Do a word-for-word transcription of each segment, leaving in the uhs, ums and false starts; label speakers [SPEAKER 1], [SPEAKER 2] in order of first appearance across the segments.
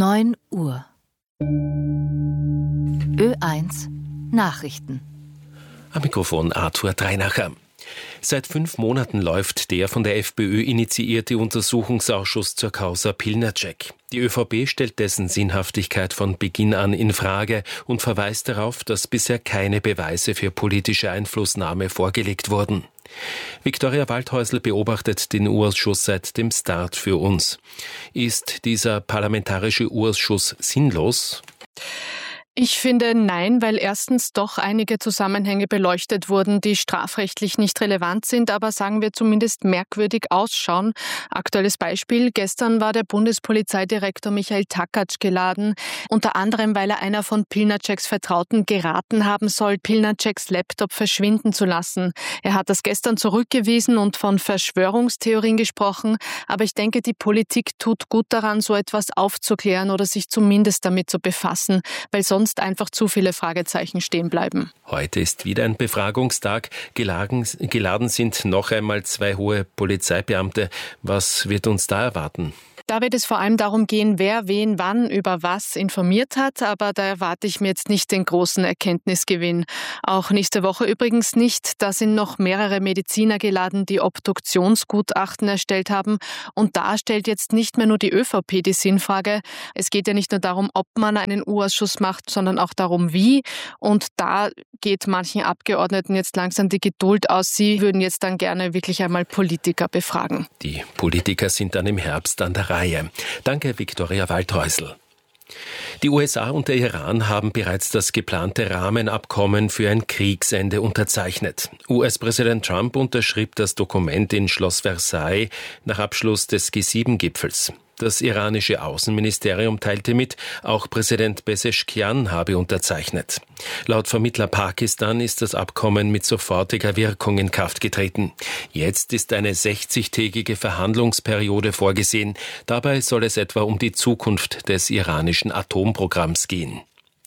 [SPEAKER 1] neun Uhr. Ö eins Nachrichten.
[SPEAKER 2] Am Mikrofon Arthur Dreinacher. Seit fünf Monaten läuft der von der FPÖ initiierte Untersuchungsausschuss zur Causa Pilnacek. Die ÖVP stellt dessen Sinnhaftigkeit von Beginn an in Frage und verweist darauf, dass bisher keine Beweise für politische Einflussnahme vorgelegt wurden. Viktoria Waldhäusl beobachtet den U-Ausschuss seit dem Start für uns. Ist dieser parlamentarische U-Ausschuss sinnlos?
[SPEAKER 3] Ich finde nein, weil erstens doch einige Zusammenhänge beleuchtet wurden, die strafrechtlich nicht relevant sind, aber sagen wir zumindest merkwürdig ausschauen. Aktuelles Beispiel: Gestern war der Bundespolizeidirektor Michael Takatsch geladen, unter anderem, weil er einer von Pilnaceks Vertrauten geraten haben soll, Pilnaceks Laptop verschwinden zu lassen. Er hat das gestern zurückgewiesen und von Verschwörungstheorien gesprochen, aber ich denke, die Politik tut gut daran, so etwas aufzuklären oder sich zumindest damit zu befassen, weil sonst einfach zu viele Fragezeichen stehen bleiben.
[SPEAKER 2] Heute ist wieder ein Befragungstag. Geladen, geladen sind noch einmal zwei hohe Polizeibeamte. Was wird uns da erwarten?
[SPEAKER 3] Da wird es vor allem darum gehen, wer wen wann über was informiert hat, aber da erwarte ich mir jetzt nicht den großen Erkenntnisgewinn. Auch nächste Woche übrigens nicht. Da sind noch mehrere Mediziner geladen, die Obduktionsgutachten erstellt haben. Und da stellt jetzt nicht mehr nur die ÖVP die Sinnfrage. Es geht ja nicht nur darum, ob man einen U-Ausschuss macht, sondern auch darum, wie. Und da geht manchen Abgeordneten jetzt langsam die Geduld aus. Sie würden jetzt dann gerne wirklich einmal Politiker befragen.
[SPEAKER 2] Die Politiker sind dann im Herbst an der Reihe. Danke, Viktoria Waldhäusl. Die U S A und der Iran haben bereits das geplante Rahmenabkommen für ein Kriegsende unterzeichnet. U S-Präsident Trump unterschrieb das Dokument in Schloss Versailles nach Abschluss des G sieben Gipfels. Das iranische Außenministerium teilte mit, auch Präsident Pezeshkian habe unterzeichnet. Laut Vermittler Pakistan ist das Abkommen mit sofortiger Wirkung in Kraft getreten. Jetzt ist eine sechzigtägige Verhandlungsperiode vorgesehen. Dabei soll es etwa um die Zukunft des iranischen Atomprogramms gehen.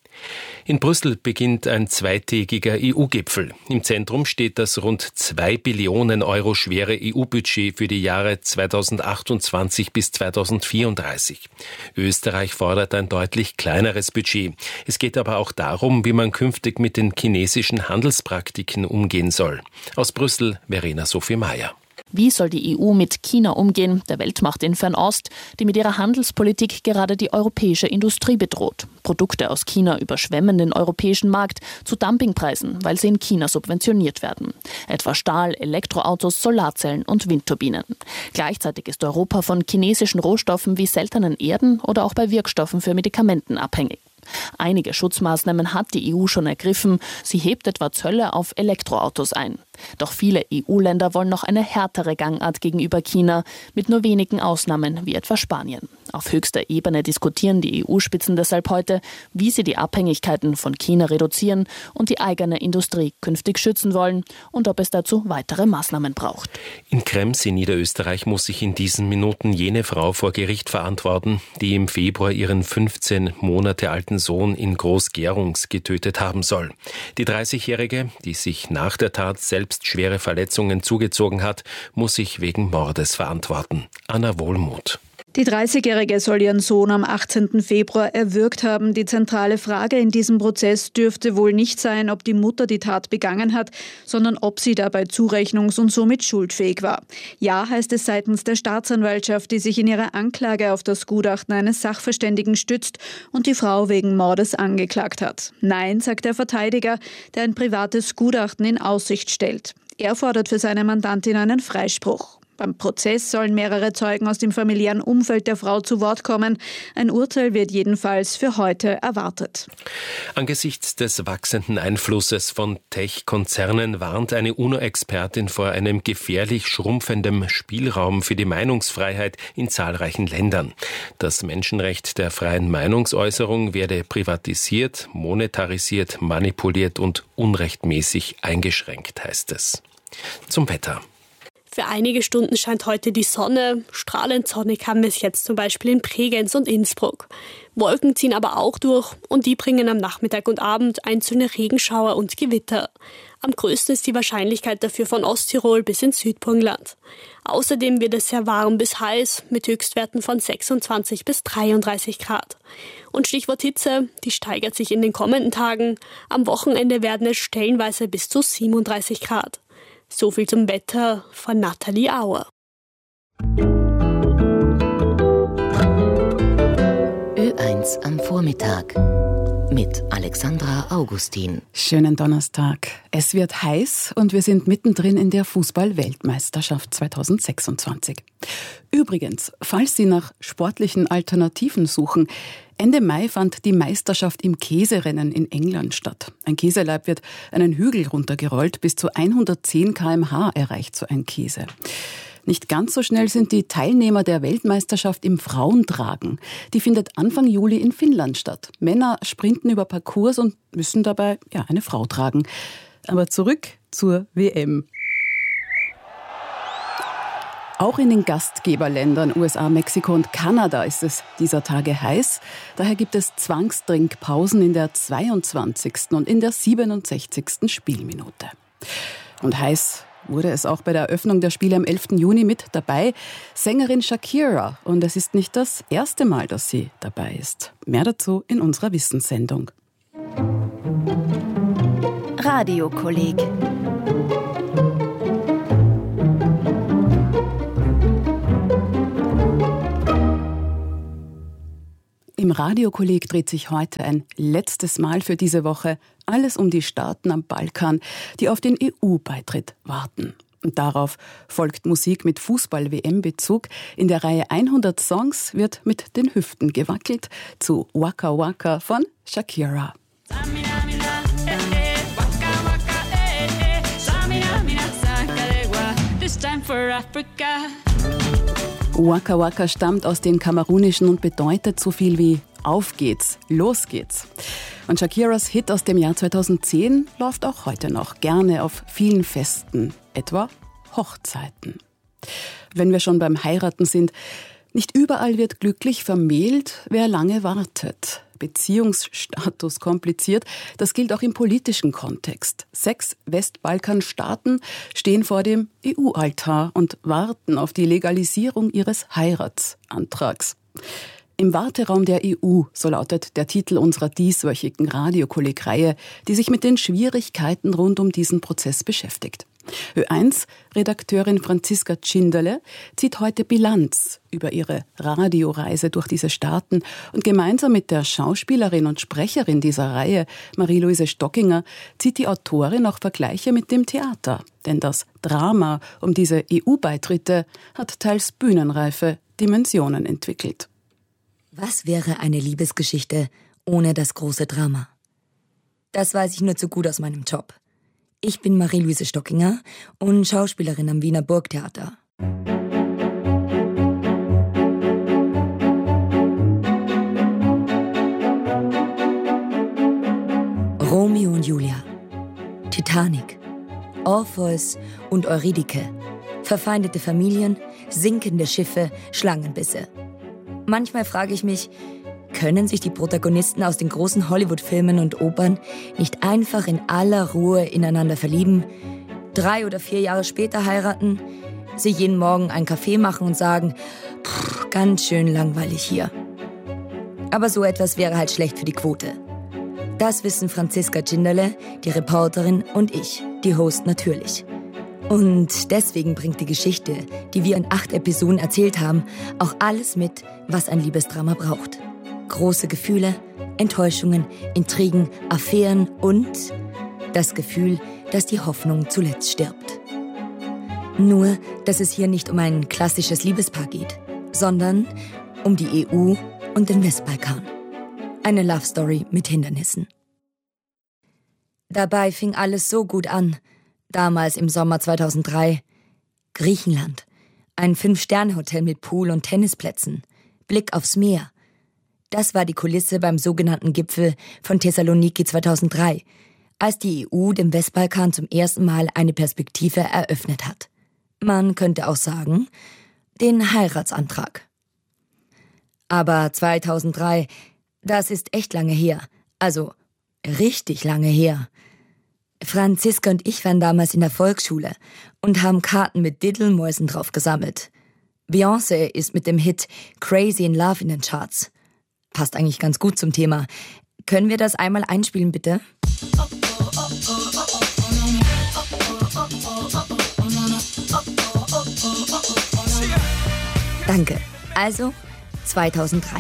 [SPEAKER 2] In Brüssel beginnt ein zweitägiger E U-Gipfel. Im Zentrum steht das rund zwei Billionen Euro schwere E U-Budget für die Jahre zweitausendachtundzwanzig bis zweitausendvierunddreißig. Österreich fordert ein deutlich kleineres Budget. Es geht aber auch darum, wie man künftig mit den chinesischen Handelspraktiken umgehen soll. Aus Brüssel, Verena Sophie Mayer.
[SPEAKER 4] Wie soll die E U mit China umgehen, der Weltmacht in Fernost, die mit ihrer Handelspolitik gerade die europäische Industrie bedroht? Produkte aus China überschwemmen den europäischen Markt zu Dumpingpreisen, weil sie in China subventioniert werden. Etwa Stahl, Elektroautos, Solarzellen und Windturbinen. Gleichzeitig ist Europa von chinesischen Rohstoffen wie seltenen Erden oder auch bei Wirkstoffen für Medikamenten abhängig. Einige Schutzmaßnahmen hat die E U schon ergriffen. Sie hebt etwa Zölle auf Elektroautos ein. Doch viele E U-Länder wollen noch eine härtere Gangart gegenüber China, mit nur wenigen Ausnahmen wie etwa Spanien. Auf höchster Ebene diskutieren die E U-Spitzen deshalb heute, wie sie die Abhängigkeiten von China reduzieren und die eigene Industrie künftig schützen wollen und ob es dazu weitere Maßnahmen braucht.
[SPEAKER 2] In Krems in Niederösterreich muss sich in diesen Minuten jene Frau vor Gericht verantworten, die im Februar ihren fünfzehn Monate alten Sohn in Groß-Gerungs getötet haben soll. Die dreißigjährige, die sich nach der Tat selbst schwere Verletzungen zugezogen hat, muss sich wegen Mordes verantworten. Anna Wohlmuth.
[SPEAKER 5] Die dreißigjährige soll ihren Sohn am achtzehnten Februar erwürgt haben. Die zentrale Frage in diesem Prozess dürfte wohl nicht sein, ob die Mutter die Tat begangen hat, sondern ob sie dabei zurechnungs- und somit schuldfähig war. Ja, heißt es seitens der Staatsanwaltschaft, die sich in ihrer Anklage auf das Gutachten eines Sachverständigen stützt und die Frau wegen Mordes angeklagt hat. Nein, sagt der Verteidiger, der ein privates Gutachten in Aussicht stellt. Er fordert für seine Mandantin einen Freispruch. Beim Prozess sollen mehrere Zeugen aus dem familiären Umfeld der Frau zu Wort kommen. Ein Urteil wird jedenfalls für heute erwartet.
[SPEAKER 2] Angesichts des wachsenden Einflusses von Tech-Konzernen warnt eine UNO-Expertin vor einem gefährlich schrumpfenden Spielraum für die Meinungsfreiheit in zahlreichen Ländern. Das Menschenrecht der freien Meinungsäußerung werde privatisiert, monetarisiert, manipuliert und unrechtmäßig eingeschränkt, heißt es. Zum Wetter.
[SPEAKER 6] Für einige Stunden scheint heute die Sonne. Strahlend sonnig haben wir es jetzt zum Beispiel in Bregenz und Innsbruck. Wolken ziehen aber auch durch und die bringen am Nachmittag und Abend einzelne Regenschauer und Gewitter. Am größten ist die Wahrscheinlichkeit dafür von Osttirol bis ins Südburgenland. Außerdem wird es sehr warm bis heiß mit Höchstwerten von sechsundzwanzig bis dreiunddreißig Grad. Und Stichwort Hitze, die steigert sich in den kommenden Tagen. Am Wochenende werden es stellenweise bis zu siebenunddreißig Grad. So viel zum Wetter von Nathalie Auer.
[SPEAKER 1] Ö eins am Vormittag mit Alexandra Augustin.
[SPEAKER 7] Schönen Donnerstag. Es wird heiß und wir sind mittendrin in der Fußball-Weltmeisterschaft zweitausendsechsundzwanzig. Übrigens, falls Sie nach sportlichen Alternativen suchen, Ende Mai fand die Meisterschaft im Käserennen in England statt. Ein Käseleib wird einen Hügel runtergerollt, bis zu hundertzehn Kilometer pro Stunde erreicht so ein Käse. Nicht ganz so schnell sind die Teilnehmer der Weltmeisterschaft im Frauentragen. Die findet Anfang Juli in Finnland statt. Männer sprinten über Parcours und müssen dabei ja, eine Frau tragen. Aber zurück zur W M. Auch in den Gastgeberländern U S A, Mexiko und Kanada ist es dieser Tage heiß. Daher gibt es Zwangstrinkpausen in der zweiundzwanzigsten und in der siebenundsechzigsten Spielminute. Und heiß wurde es auch bei der Eröffnung der Spiele am elften Juni mit dabei. Sängerin Shakira. Und es ist nicht das erste Mal, dass sie dabei ist. Mehr dazu in unserer Wissenssendung.
[SPEAKER 1] Radiokolleg.
[SPEAKER 7] Im Radiokolleg dreht sich heute ein letztes Mal für diese Woche alles um die Staaten am Balkan, die auf den E U-Beitritt warten. Und darauf folgt Musik mit Fußball-W M-Bezug. In der Reihe hundert Songs wird mit den Hüften gewackelt zu Waka Waka von Shakira. Waka Waka stammt aus den Kamerunischen und bedeutet so viel wie Auf geht's, los geht's. Und Shakiras Hit aus dem Jahr zweitausendzehn läuft auch heute noch gerne auf vielen Festen, etwa Hochzeiten. Wenn wir schon beim Heiraten sind, nicht überall wird glücklich vermählt, wer lange wartet. Beziehungsstatus kompliziert, das gilt auch im politischen Kontext. Sechs Westbalkanstaaten stehen vor dem E U-Altar und warten auf die Legalisierung ihres Heiratsantrags. Im Warteraum der E U, so lautet der Titel unserer dieswöchigen Radiokolleg-Reihe, die sich mit den Schwierigkeiten rund um diesen Prozess beschäftigt. Ö eins Redakteurin Franziska Tschinderle zieht heute Bilanz über ihre Radioreise durch diese Staaten und gemeinsam mit der Schauspielerin und Sprecherin dieser Reihe, Marie-Louise Stockinger, zieht die Autorin auch Vergleiche mit dem Theater. Denn das Drama um diese E U-Beitritte hat teils bühnenreife Dimensionen entwickelt.
[SPEAKER 8] Was wäre eine Liebesgeschichte ohne das große Drama? Das weiß ich nur zu gut aus meinem Job. Ich bin Marie-Louise Stockinger und Schauspielerin am Wiener Burgtheater. Romeo und Julia, Titanic, Orpheus und Eurydike, verfeindete Familien, sinkende Schiffe, Schlangenbisse. Manchmal frage ich mich, können sich die Protagonisten aus den großen Hollywood-Filmen und Opern nicht einfach in aller Ruhe ineinander verlieben, drei oder vier Jahre später heiraten, sich jeden Morgen einen Kaffee machen und sagen, pff, ganz schön langweilig hier. Aber so etwas wäre halt schlecht für die Quote. Das wissen Franziska Tschinderle, die Reporterin, und ich, die Host, natürlich. Und deswegen bringt die Geschichte, die wir in acht Episoden erzählt haben, auch alles mit, was ein Liebesdrama braucht. Große Gefühle, Enttäuschungen, Intrigen, Affären und das Gefühl, dass die Hoffnung zuletzt stirbt. Nur, dass es hier nicht um ein klassisches Liebespaar geht, sondern um die E U und den Westbalkan. Eine Love Story mit Hindernissen. Dabei fing alles so gut an, damals im Sommer zweitausenddrei. Griechenland, ein Fünf-Sterne-Hotel mit Pool und Tennisplätzen, Blick aufs Meer. Das war die Kulisse beim sogenannten Gipfel von Thessaloniki zweitausenddrei, als die E U dem Westbalkan zum ersten Mal eine Perspektive eröffnet hat. Man könnte auch sagen, den Heiratsantrag. Aber zweitausenddrei, das ist echt lange her. Also richtig lange her. Franziska und ich waren damals in der Volksschule und haben Karten mit Diddelmäusen drauf gesammelt. Beyoncé ist mit dem Hit Crazy in Love in den Charts. Passt eigentlich ganz gut zum Thema. Können wir das einmal einspielen, bitte? Danke. Also zweitausenddrei.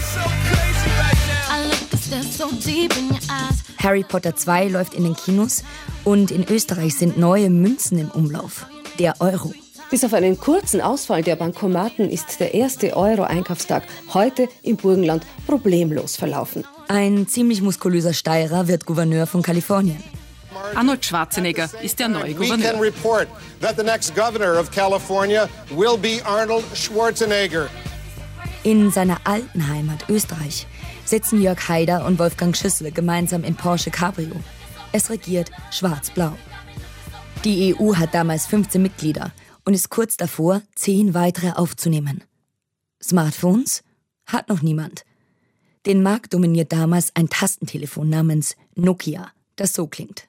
[SPEAKER 8] Harry Potter zwei läuft in den Kinos und in Österreich sind neue Münzen im Umlauf. Der Euro.
[SPEAKER 9] Bis auf einen kurzen Ausfall der Bankomaten ist der erste Euro-Einkaufstag heute im Burgenland problemlos verlaufen.
[SPEAKER 8] Ein ziemlich muskulöser Steirer wird Gouverneur von Kalifornien.
[SPEAKER 10] Arnold Schwarzenegger ist der neue Gouverneur.
[SPEAKER 11] We can report that the next governor of California will be Arnold Schwarzenegger.
[SPEAKER 8] In seiner alten Heimat Österreich sitzen Jörg Haider und Wolfgang Schüssel gemeinsam im Porsche Cabrio. Es regiert schwarz-blau. Die E U hat damals fünfzehn Mitglieder und ist kurz davor, zehn weitere aufzunehmen. Smartphones hat noch niemand. Den Markt dominiert damals ein Tastentelefon namens Nokia, das so klingt.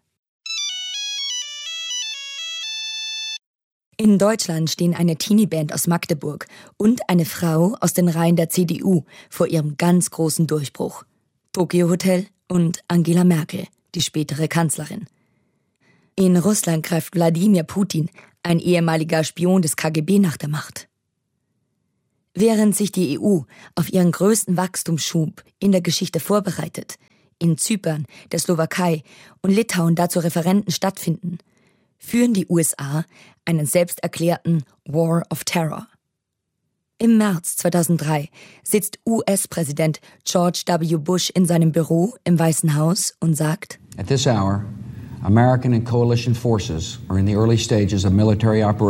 [SPEAKER 8] In Deutschland stehen eine Teenie-Band aus Magdeburg und eine Frau aus den Reihen der C D U vor ihrem ganz großen Durchbruch. Tokyo Hotel und Angela Merkel, die spätere Kanzlerin. In Russland greift Wladimir Putin, ein ehemaliger Spion des K G B, nach der Macht. Während sich die E U auf ihren größten Wachstumsschub in der Geschichte vorbereitet, in Zypern, der Slowakei und Litauen dazu Referenden stattfinden, führen die U S A einen selbsterklärten War of Terror. Im März zweitausenddrei sitzt U S-Präsident George W. Bush in seinem Büro im Weißen Haus und sagt:
[SPEAKER 12] At this hour, American and coalition forces are in the early stages of military operations.